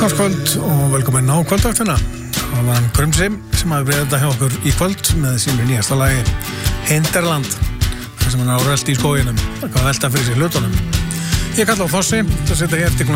Laugardagskvöld og velkomin á kvöldvaktina. Það var hann Grumsi sem hafi verið þetta hjá okkur í kvöld með sínu nýjasta lagi Hinterland, þar sem hann á rölti í skóginum, það velta fyrir sig hlutunum. Ég kalla á Fossi, það setja hér eftir